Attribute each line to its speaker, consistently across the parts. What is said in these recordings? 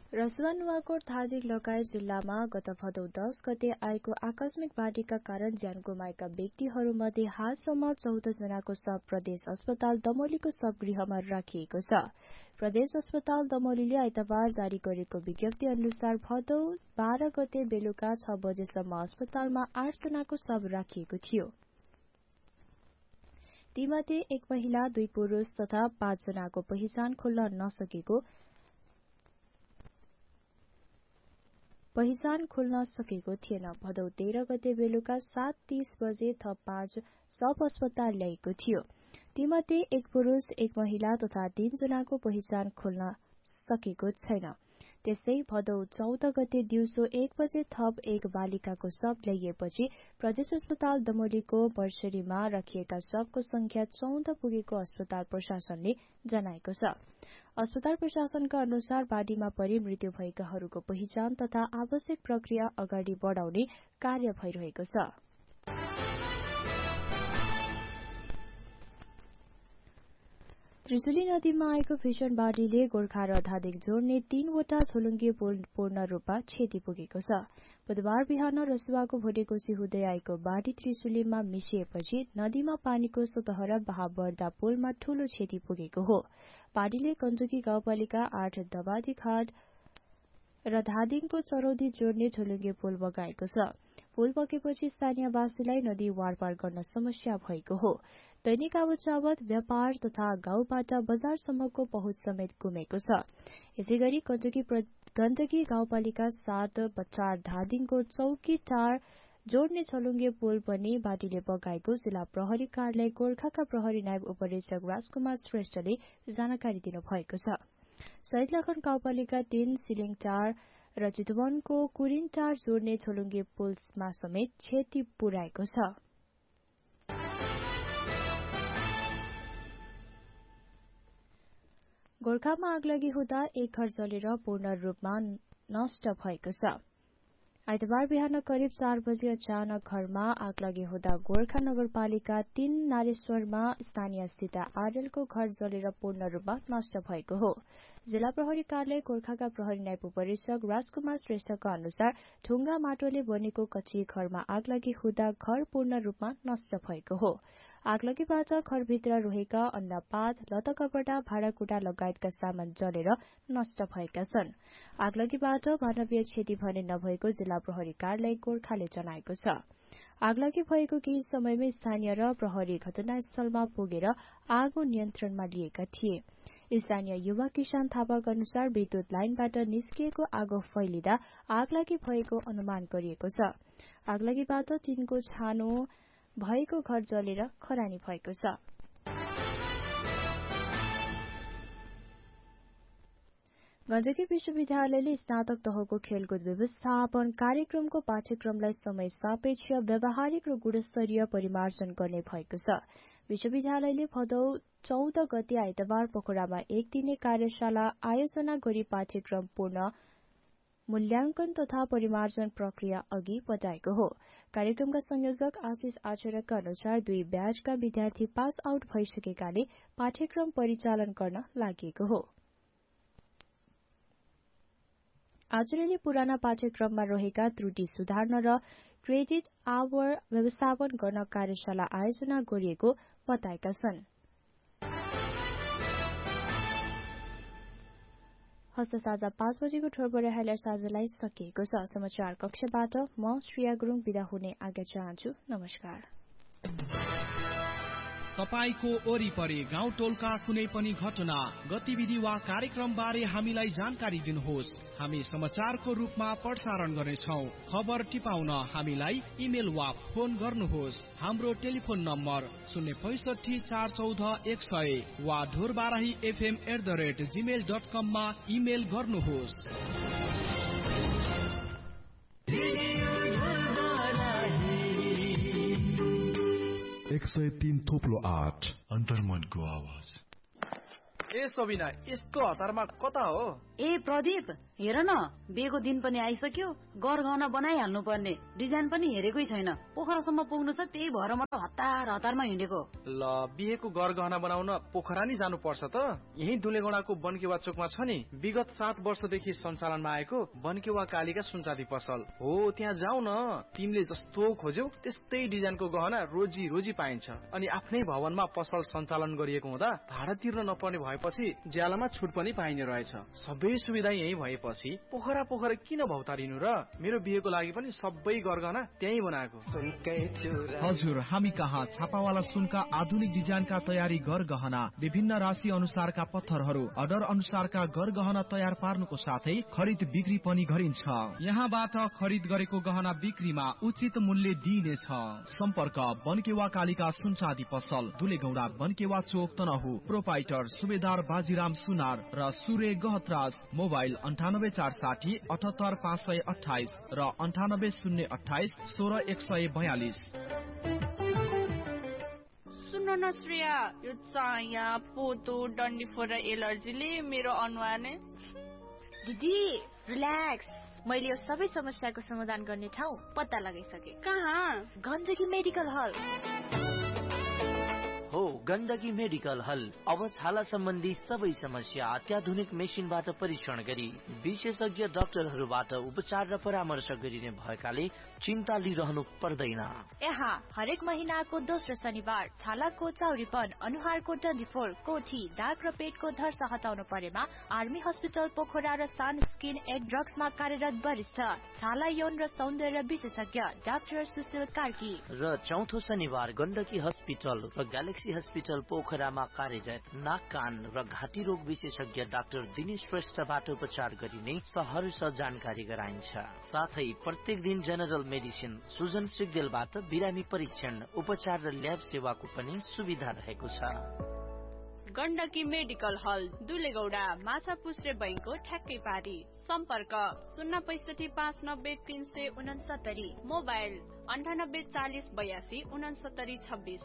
Speaker 1: रसुवा नुवाकोट धादिङ लगायत जिल्लामा गत भदौ 10 गते आएको आकस्मिक बाढीका कारण ज्यान गुमाएका व्यक्तिहरूमध्ये हालसम्म 14 जनाको शव प्रदेश अस्पताल दमोलीको शवगृहमा राखिएको छ। प्रदेश अस्पताल दमोलीले आइतबार जारी गरेको विज्ञप्ति अनुसार भदौ 12 गते बेलुका 6 बजेसम्म अस्पतालमा 8 जनाको शव राखिएको थियो। तीमध्ये 1 महिला 2 पुरुष तथा 5 जनाको पहिचान खोल्न सकेको थिएन। भदौ 13 गते बेलुका 7:30 बजे थप 5 शव अस्पताल ल्याएको थियो। तीमध्ये 1 पुरुष 1 महिला तथा 3 जनाको पहिचान खोल्न सकेको छैन। त्यसै भदौ 14 गते दिउँसो 1 बजे थप 1 बालिकाको शव ल्याइएपछि प्रदेश अस्पताल दमोलीको मर्चरीमा राखिएका शवको संख्या 14 पुगेको अस्पताल प्रशासनले जनाएको छ। अस्पताल प्रशासनका अनुसार बाढीमा परि मृत्यु भएकाहरूको पहिचान तथा आवश्यक प्रक्रिया अगाडि बढाउने कार्य भइरहेको छ। त्रिशुली नदीमा आएको भीषण बाढीले गोर्खा र धादिङ जोड्ने 3 वटा झोलुङ्गे पुल पूर्ण रूपमा क्षति पुगेको छ। बुधबार बिहान रसुवाको भोटेकोशी हुँदै आएको बाढी त्रिशुलीमा मिसिएपछि नदीमा पानीको सतह र बहाव बढ्दा पुलमा ठूलो क्षति पुगेको हो। बाढीले कञ्जुकी गाउँपालिका 8 दबादी घाट र धादिङको चरौदी जोड्ने झोलुङ्गे पुल बगाएको छ। पुल बगेपछि स्थानीयवासीलाई नदी वारपार गर्न समस्या भएको हो। दैनिक आवत-जावत, व्यापार तथा गाउँबाट बजारसम्मको पहुँच समेत गुमेको छ। यसैगरी गण्डकी गाउँपालिका 7/4 धादिङको चौकी टार जोड्ने झोलुङ्गे पुल पनि बाढीले बगाएको जिल्ला प्रहरी कार्यालय गोर्खाका प्रहरी नायब उपरीक्षक राजकुमार श्रेष्ठले जानकारी दिनुभएको छ। शहीद लखन गाउँपालिका 3 सिलिङ टार र चितवनको कुरिन टार जोड्ने झोलुङ्गे पुलमा समेत क्षति पुर्याएको छ। गोर्खामा आगलगी हुँदा 1 घर जलेर पूर्ण रूपमा नष्ट भएको छ। आइतबार बिहान करिब 4 बजे अचानक घरमा आगलगी हुँदा गोर्खा नगरपालिका 3 नारेश्वरमा स्थानीय स्थित आर्यलको घर जलेर पूर्ण रूपमा नष्ट भएको हो। जिल्ला प्रहरी कार्यालय गोर्खाका प्रहरी नायब उपरीक्षक राजकुमार श्रेष्ठका अनुसार ढुङ्गा माटोले बनेको कच्ची घरमा आगलगी हुँदा घर पूर्ण रूपमा नष्ट भएको हो। आगलगीबाट घरभित्र रहेका अन्नपात, लत्ताकपडा, भाँडाकुँडा लगायतका सामान जलेर नष्ट भएका छन्। आगलगीबाट मानवीय क्षति भने नभएको जिल्ला प्रहरी कार्यालय गोर्खाले जनाएको छ। आगलगी भएको केही समयमै स्थानीय र प्रहरी घटनास्थलमा पुगेर आगो नियन्त्रणमा लिएका थिए। स्थानीय युवा किसान थापाका अनुसार विद्युत लाइनबाट निस्किएको आगो फैलिँदा आगलगी भएको अनुमान गरिएको छ। आगलगीबाट टिनको छानो भएको घर जलेर खरानी भएको छ। गण्डकी विश्वविद्यालयले स्नातक तहको खेलकुद व्यवस्थापन कार्यक्रमको पाठ्यक्रमलाई समय सापेक्ष, व्यावहारिक र गुणस्तरीय परिमार्जन गर्ने भएको छ। विश्वविद्यालयले भदौ 14 गते आइतबार पोखरामा 1 दिने कार्यशाला आयोजना गरी पाठ्यक्रम पूर्ण मूल्याङ्कन तथा परिमार्जन प्रक्रिया अघि बढाएको हो। कार्यक्रमका संयोजक आशिष आचार्यका अनुसार 2 ब्याचका विद्यार्थी पास आउट भइसकेकाले पाठ्यक्रम परिचालन गर्न लागेको हो। आचार्यले पुराना पाठ्यक्रममा रहेका त्रुटि सुधार्न र क्रेडिट आवर व्यवस्थापन गर्न कार्यशाला आयोजना गरिएको बताएका छन्। हस्त साँझ 5 बजेको ठोरबरे हाइलाइट साँझलाई सकिएको छ। समाचार कक्षबाट म श्रेया गुरुङ बिदा हुने आज्ञा चाहन्छु। नमस्कार।
Speaker 2: तपाईको वरिपरि गाउँ टोलका कुनै पनि घटना, गतिविधि वा कार्यक्रम बारे हामीलाई जानकारी दिनुहोस्। हामी समाचारको रूपमा प्रसारण गर्नेछौं। खबर टिपाउन हामीलाई इमेल वा फोन गर्नुहोस्। हाम्रो टेलिफोन नम्बर 065 414 100 वा ढोरबाराही fm@gmail.com मा इमेल गर्नुहोस्।
Speaker 3: 103 थोप्लो 8 अन्तर्मनको आवाज। ए सबिना, यस्तो हतारमा कता हो?
Speaker 4: ए प्रदीप, हेर न, बिहेको दिन पनि आइसक्यो, गरगहना बनाइहाल्नु पर्ने। डिजाइन पनि हेरेकै छैन, पोखरासम्म पुग्नु छ, त्यही भएर म त हतारमा हिँडेको।
Speaker 3: ल, बिहेको गरगहना बनाउन पोखरा नि जानु पर्छ त? यही दुलेगौडाको बनकेवा चोकमा छ नि, विगत 7 वर्षदेखि सञ्चालनमा आएको बनकेवा कालीका सुनचाँदी पसल हो। त्यहाँ जाऊ न, तिमीले जस्तो खोज्यौ त्यस्तै डिजाइनको गहना रोजी पाइन्छ। अनि आफ्नै भवनमा पसल सञ्चालन गरिएको हुँदा भाडा तिर्न नपर्ने भएपछि ज्यालामा छुट पनि पाइने रहेछ। सबै सुविधा यही भएपछि पोखरा किन भौतारिनु र? मेरो बिहेको लागि पनि सबै गरगहना त्यही बनाएको।
Speaker 2: हजुर, हामी कहाँ छापावाला सुनका आधुनिक डिजाइनका तयारी गरगहना, विभिन्न राशि अनुसारका पत्थरहरू, अर्डर अनुसारका गरगहना तयार पार्नुको साथै खरिद बिक्री पनि गरिन्छ। यहाँबाट खरिद गरेको गहना बिक्रीमा उचित मूल्य दिइनेछ। सम्पर्क बनकेवा कालीका सुनचाँदी पसल, दुलेगौडा, बनकेवा चोक, तनहु। प्रोपाइटर सुबेदार बाजीराम सुनार र सुरे गहतराज। मोबाइल 9846 78528 र 98028 16142।
Speaker 5: सुन न श्रेया, यो चाया पोतो डन्डीफोर र एलर्जीले मेरो अनुहार नै।
Speaker 1: दिदी रिल्याक्स, मैले यो सबै समस्याको समाधान गर्ने ठाउँ पत्ता लगाइसके।
Speaker 5: कहाँ?
Speaker 1: गण्डकी मेडिकल हल
Speaker 6: हो। गण्डकी मेडिकल हल अब छाला सम्बन्धी सबै समस्या अत्याधुनिक मेसिनबाट परीक्षण गरी विशेषज्ञ डाक्टरहरूबाट उपचार र परामर्श गरिने भएकाले चिन्ता लिइरहनु पर्दैन।
Speaker 1: यहाँ हरेक महिनाको दोस्रो शनिबार छालाको चाउरीपन, अनुहारको डन्डीफोर, कोठी, दाग र पेटको धर्सा हटाउनु परेमा आर्मी हस्पिटल पोखरा र सान स्किन एन्ड ड्रग्समा कार्यरत वरिष्ठ छाला, यौन र सौन्दर्य विशेषज्ञ डाक्टर सुशील कार्की।
Speaker 6: र चौथो शनिबार गण्डकी हस्पिटल र ग्यालेक्सी हस्पिटल पोखरामा कार्यरत नाक, कान र घाँटी रोग विशेषज्ञ डाक्टर दिनेश श्रेष्ठबाट उपचार गरिने सहर्ष जानकारी गराइन्छ। साथै प्रत्येक दिन जेनरल मेडिसिन सुजन सिग्देलबाट बिरामी परीक्षण, उपचार र ल्याब सेवाको पनि सुविधा रहेको छ।
Speaker 5: गण्डकी मेडिकल हल, दुलेगौडा, माछापुश्रे बैंकको ठ्याक्कै पारी। सम्पर्क 065 590 369, मोबाइल 98 40 82 69 26।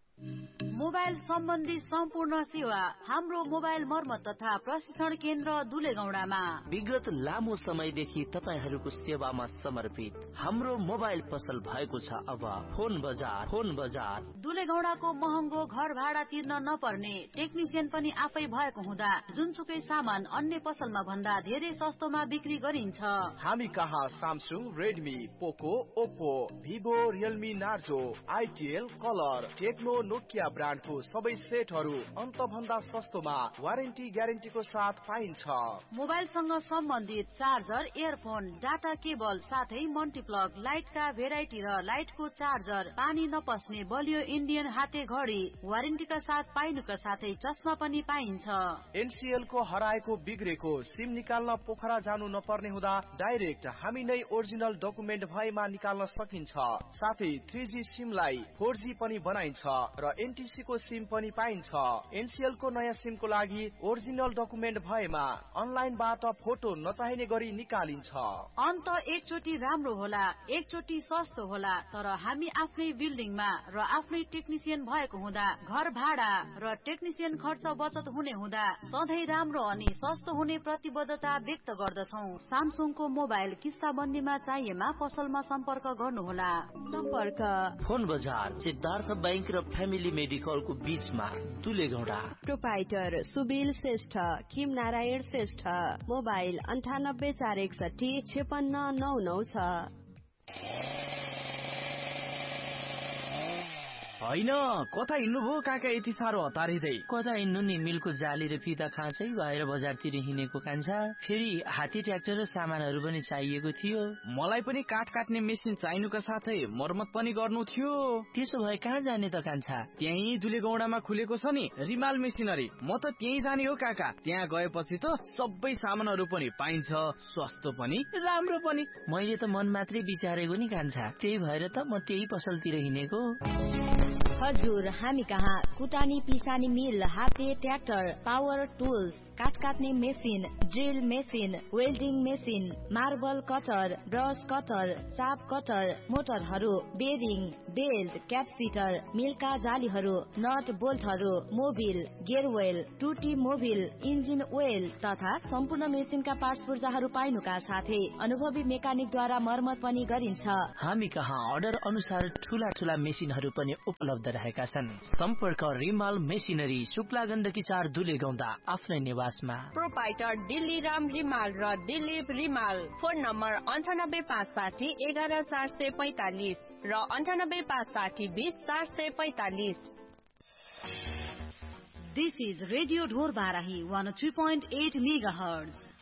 Speaker 4: मोबाइल सम्बन्धी सम्पूर्ण सेवा हाम्रो मोबाइल मर्मत तथा प्रशिक्षण केन्द्र दुलेगौडामा।
Speaker 6: विगत लामो समयदेखि तपाईहरूको सेवामा समर्पित हाम्रो मोबाइल पसल भएको छ अब फोन बजार।
Speaker 4: दुलेगौडाको महँगो घर भाडा तिर्न नपर्ने, टेक्निसियन पनि आफै भएको हुँदा जुनसुकै सामान अन्य पसलमा भन्दा धेरै सस्तोमा बिक्री गरिन्छ।
Speaker 3: हामी कहाँ सामसुङ, रेडमी, पोको, Oppo, Vivo, Realme, Narzo, आइटिएल, colour, Tecno, Nokia ब्रान्डको सबै सेटहरू अन्तभन्दा सस्तोमा वारेन्टी ग्यारेन्टीको साथ पाइन्छ।
Speaker 4: मोबाइलसँग सम्बन्धित चार्जर, इयरफोन, डाटा केबल साथै मल्टिप्लग, लाइटका भेराइटी र लाइटको चार्जर, पानी नपस्ने बलियो इन्डियन हाते घडी वारेन्टीका साथ पाइनुका साथै चस्मा पनि पाइन्छ।
Speaker 3: एनसीएल को हराएको बिग्रेको सिम निकाल्न पोखरा जानु नपर्ने हुँदा डाइरेक्ट हामी नै ओरिजिनल डकुमेन्ट भएमा निकाल्न सकिन्छ। साथै 3G सिमलाई 4G पनि बनाइन्छ र एनटीसी को सिम पनि पाइन्छ। एनसीएल को नयाँ सिम को लागि ओरिजिनल डकुमेन्ट भएमा अनलाइनबाट फोटो नचाहिने गरी निकालिन्छ।
Speaker 4: अन्त एकचोटि राम्रो होला, एकचोटि सस्तो होला, तर हामी आफ्नै बिल्डिङमा र आफ्नै टेक्निसियन भएको हुँदा घर भाडा र टेक्निसियन खर्च बचत हुने हुँदा सधैँ राम्रो अनि सस्तो हुने प्रतिबद्धता व्यक्त गर्दछौँ। सामसुङको मोबाइल किस्ताबन्दीमा चाहिएमा पसलमा सम्पर्क गर्नुहोला।
Speaker 1: सम्पर्क
Speaker 6: फोन बजार, सिद्धार्थ बैंक र फ्यामिली मेडिकलको बीचमा, दुलेगौडा।
Speaker 7: प्रोपाइटर सुबिल श्रेष्ठ, किम नारायण श्रेष्ठ, मोबाइल 98 461 5699 छ।
Speaker 6: होइन, कता हिँड्नु भयो काका यति साह्रो हतारिँदै? कता हिँड्नु नि, मिलको जाली र फिता खाँचै भएर बजारतिर हिँडेको कान्छा। फेरि हात्ती ट्र्याक्टर र सामानहरू पनि चाहिएको थियो।
Speaker 3: मलाई पनि काठ काट्ने मेसिन चाहिनुका साथै मर्मत पनि गर्नु थियो।
Speaker 6: त्यसो भए कहाँ जाने त कान्छा?
Speaker 3: त्यही दुलेगौडामा खुलेको छ नि रिमाल मेसिनरी, म त त्यही जाने हो काका। त्यहाँ गएपछि त सबै सामानहरू पनि पाइन्छ, सस्तो पनि राम्रो पनि।
Speaker 6: मैले त मन मात्रै विचारेको नि कान्छा, त्यही भएर त म त्यही पसलतिर हिँडेको।
Speaker 1: हजुर, हामी कहाँ कुटानी पिसानी मिल, हाते ट्र्याक्टर, पावर टुल्स,
Speaker 8: काठ काट्ने machine, drill machine, welding machine, marble cutter, brush cutter, shop cutter, मोटरहरू, bearing, belt, क्यापसिटर, Milcah जालीहरू, not बोल्टहरू, Mobil, गेयरवेल, टुटी मोबिल, इन्जिन ओइल तथा सम्पूर्ण मेसिनका पार्ट्स पूर्जाहरू पाइनुका साथै अनुभवी मेकानिकद्वारा मर्मत पनि गरिन्छ।
Speaker 6: हामी कहाँ अर्डर अनुसार ठूला ठूला मेसिनहरू पनि उपलब्ध रहेका छन्। सम्पर्क रिमाल मेसिनरी, शुक्ला गण्डकी 4 दुलेगौंडा, आफ्नै निवासमा।
Speaker 7: प्रोपाइटर दिल्ली राम रिमाल र दिलीप रिमाल। फोन नम्बर 9856 11445 र 9856 20445।
Speaker 4: This is Radio Dhor Barahi 103.8 MHz.